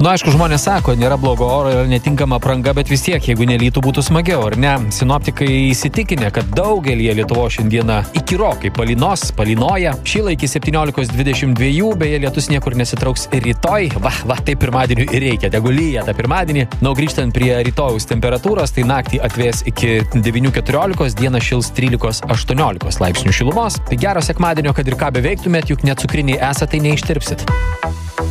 Nu, aišku, žmonės sako, nėra blogo oro, yra netinkama apranga, bet vis tiek, jeigu nelytų, būtų smagiau, ar ne? Sinoptikai įsitikinę, kad daugelį Lietuvos šiandieną įkyrokai palynoja. Šyla iki 17-22, beje, lietus niekur nesitrauks rytoj. Tai pirmadienį ir reikia, tegu lyja tą pirmadienį. Na, grįžtant prie rytojaus temperatūros, tai naktį atvės iki 9-14, dieną šils 13-18 laipsnių šilumos. Tai gero sekmadienio, kad ir ką beveiktumėt, juk net cukriniai esate, tai neištirpsit.